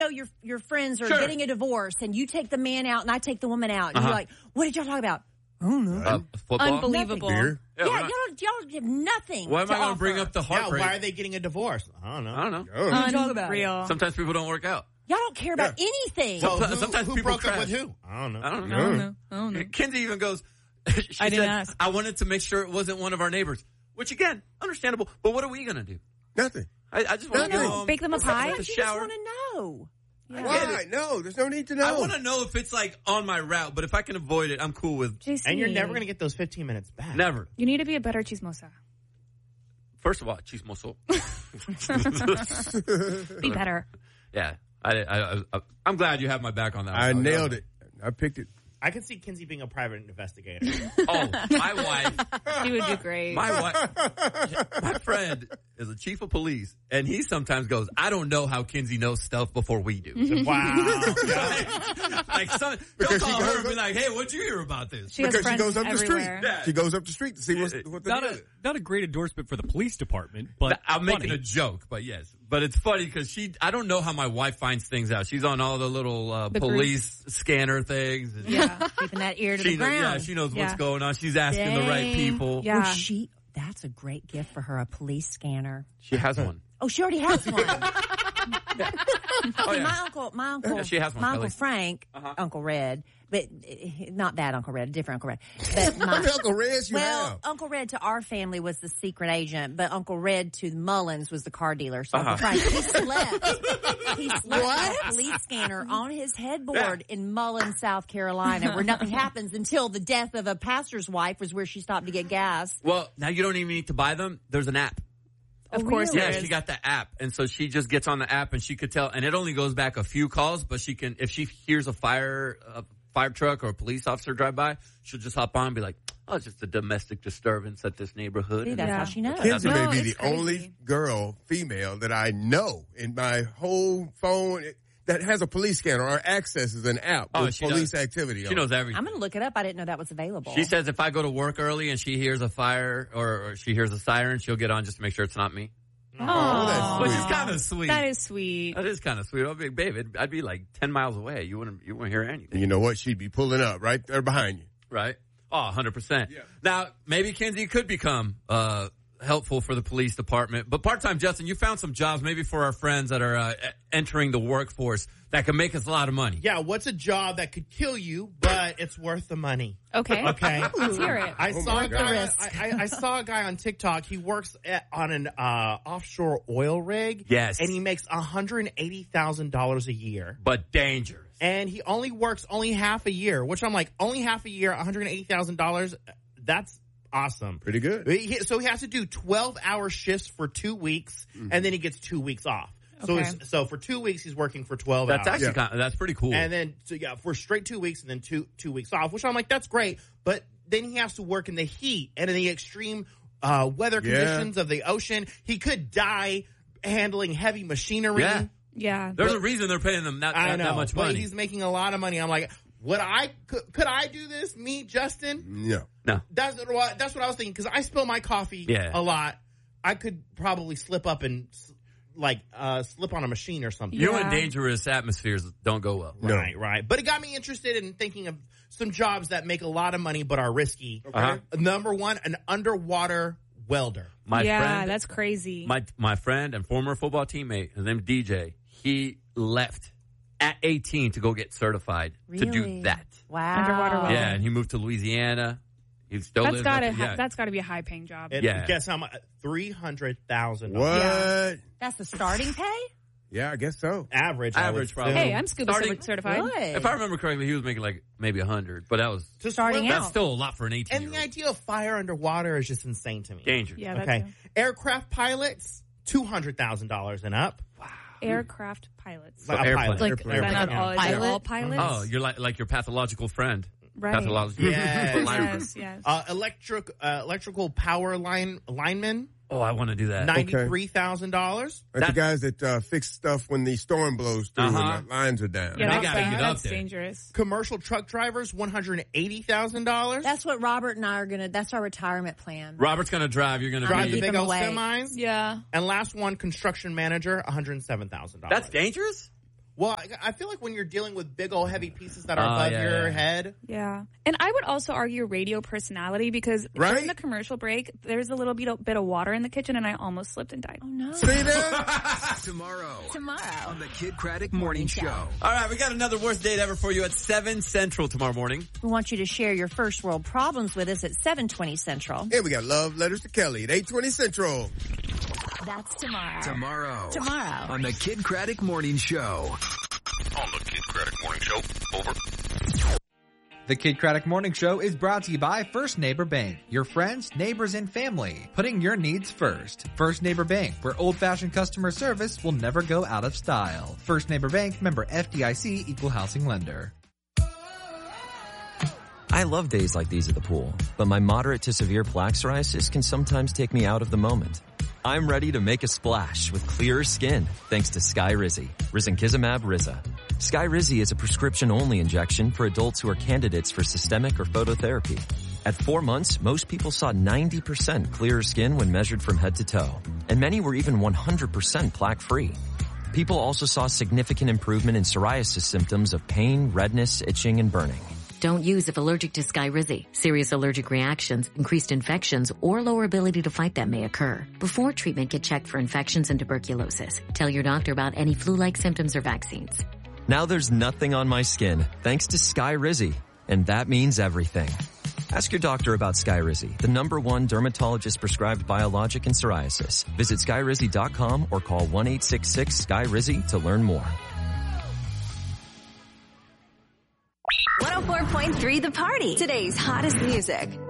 know your friends are getting a divorce, and you take the man out, and I take the woman out, and you're like, what did y'all talk about? I don't know. Football? Unbelievable. Yeah, y'all have nothing. Why am I going to bring offer. up the heartbreak? Why are they getting a divorce? I don't know. Unreal. Sometimes people don't work out. Y'all don't care about anything. So Sometimes who people broke up crash. with who? I don't know. I don't know. Kinsey even goes, I didn't ask. I wanted to make sure it wasn't one of our neighbors, which again, understandable. But what are we going to do? Nothing. I just want to go home. Bake them a pie? The You just shower. want to know. Yeah. Why? No, there's no need to know. I want to know if it's like on my route, but if I can avoid it, I'm cool with. JC. And you're never going to get those 15 minutes back. Never. You need to be a better chismosa. First of all, chismoso. Be better. Yeah. I'm glad you have my back on that. I nailed it. I picked it. I could see Kinsey being a private investigator. Oh, my wife. She would do great. My friend is a chief of police, and he sometimes goes, I don't know how Kinsey knows stuff before we do. Wow. Like, he'll call her and be like, hey, what'd you hear about this? She has Because she friends goes up the everywhere. street. She goes up the street to see what they do. Not a great endorsement for the police department, but I'm making funny. a joke, but yes. But it's funny because I don't know how my wife finds things out. She's on all the little police scanner things. And Yeah, keeping that ear to the ground. Yeah, she knows what's going on. She's asking the right people. Yeah. Oh, that's a great gift for her, a police scanner. She has one. Oh, she already has one. Oh, yeah. My uncle, Yeah, she has one, my Uncle Kelly. Frank, Uncle Red, but not that Uncle Red, a different Uncle Red. But How many Uncle Reds you have? Uncle Red to our family was the secret agent, but Uncle Red to Mullins was the car dealer. So Uncle Frank, he slept with a police scanner on his headboard in Mullins, South Carolina, where nothing happens until the death of a pastor's wife was where she stopped to get gas. Well, now you don't even need to buy them. There's an app. Of course really? there Yeah, is. she got the app, and so she just gets on the app, and she could tell, and it only goes back a few calls, but she can, if she hears a fire truck or a police officer drive by, she'll just hop on and be like, oh, it's just a domestic disturbance at this neighborhood. See, that's how she knows. Kinsey No, may be it's the crazy. only female that I know in my whole phone that has a police scanner or accesses an app with she police does. activity on She knows it. everything. I'm going to look it up. I didn't know that was available. She says if I go to work early and she hears a fire or she hears a siren, she'll get on just to make sure it's not me. Aw. Which is kind of sweet. That is sweet. That is kind of sweet. I'd be, babe, I'd be like 10 miles away. You wouldn't hear anything. And you know what? She'd be pulling up right there behind you. Right? Oh, 100%. Yeah. Now, maybe Kinsey could become, helpful for the police department. But part-time, Justin, you found some jobs maybe for our friends that are entering the workforce that can make us a lot of money. Yeah, what's a job that could kill you, but it's worth the money? Okay. Okay. Let's hear it. I saw my a guy. God. I saw a guy on TikTok. He works on an offshore oil rig. Yes. and he makes $180,000 a year. But dangerous. And he only works half a year, which I'm like, only half a year, $180,000. That's awesome. Pretty good. So he has to do 12-hour shifts for 2 weeks, and then he gets 2 weeks off. Okay. So for 2 weeks he's working for 12 That's hours. actually that's pretty cool. And then for straight 2 weeks and then two weeks off, which I'm like, that's great. But then he has to work in the heat and in the extreme weather conditions of the ocean. He could die handling heavy machinery. Yeah. Yeah. There's a reason they're paying them that much but money. he's making a lot of money. I'm like, could I do this? Me, Justin? No. No. That's what I was thinking, because I spill my coffee a lot. I could probably slip up and slip on a machine or something. You in dangerous atmospheres don't go well. No. Right. But it got me interested in thinking of some jobs that make a lot of money but are risky. Uh-huh. Number one, an underwater welder. My friend, that's crazy. my friend and former football teammate, his name DJ, he left at 18 to go get certified to do that. Wow. Underwater welder. Yeah, and he moved to Louisiana. He still lives That's gotta be a high paying job. Guess how much? $300,000. What? Yeah. That's the starting pay? Yeah, I guess so. Average, probably. Hey, I'm scuba certified. Good. If I remember correctly, he was making like maybe 100, but that was Starting that's out. still a lot for an 18. And the idea of fire underwater is just insane to me. Dangerous. Yeah, that's Okay. Aircraft pilots, $200,000 and up. aircraft pilots. Like a airplane. pilot. Like, Airplane. is that not all? Is it Pilot? all pilots? Oh, you're like your pathological friend. Right. Pathological. Yes. Yes. Electrical power linemen, Oh, I want to do that. $93,000. Like the guys that fix stuff when the storm blows through Uh-huh. and the lines are down. Yeah, They that's gotta bad. get up That's there. dangerous. Commercial truck drivers, $180,000. That's what Robert and I are that's our retirement plan. Robert's gonna drive. You're gonna Drive the be. Keep big them old away. semis. Yeah. And last one, construction manager, $107,000. That's dangerous. Well, I feel like when you're dealing with big old heavy pieces that are above your head. Yeah. And I would also argue radio personality because during the commercial break, there's a little bit of water in the kitchen and I almost slipped and died. Oh, no. See that? Tomorrow On the Kid Craddock Morning Show. All right, we got another worst date ever for you at 7 Central tomorrow morning. We want you to share your first world problems with us at 7:20 Central. And we got Love Letters to Kelly at 8:20 Central. That's tomorrow. Tomorrow on the Kid Craddock Morning Show. On the Kid Craddock Morning Show. Over. The Kid Craddock Morning Show is brought to you by First Neighbor Bank. Your friends, neighbors, and family. Putting your needs first. First Neighbor Bank, where old-fashioned customer service will never go out of style. First Neighbor Bank, member FDIC, equal housing lender. I love days like these at the pool, but my moderate to severe plaque psoriasis can sometimes take me out of the moment. I'm ready to make a splash with clearer skin thanks to Skyrizi, Risankizumab Riza. Skyrizi is a prescription-only injection for adults who are candidates for systemic or phototherapy. At 4 months, most people saw 90% clearer skin when measured from head to toe, and many were even 100% plaque-free. People also saw significant improvement in psoriasis symptoms of pain, redness, itching, and burning. Don't use if allergic to Skyrizi. Serious allergic reactions, increased infections, or lower ability to fight them may occur. Before treatment, get checked for infections and tuberculosis. Tell your doctor about any flu-like symptoms or vaccines. Now there's nothing on my skin thanks to Skyrizi, and that means everything. Ask your doctor about Skyrizi, the #1 dermatologist-prescribed biologic in psoriasis. Visit Skyrizi.com or call 1-866-SKYRIZI to learn more. 104.3 The Party. Today's hottest music.